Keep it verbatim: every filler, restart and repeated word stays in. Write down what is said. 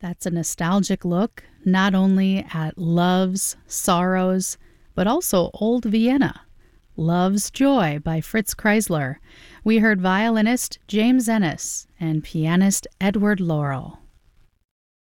That's a nostalgic look, not only at loves, sorrows, but also old Vienna. Love's Joy by Fritz Kreisler. We heard violinist James Ennis and pianist Edward Laurel.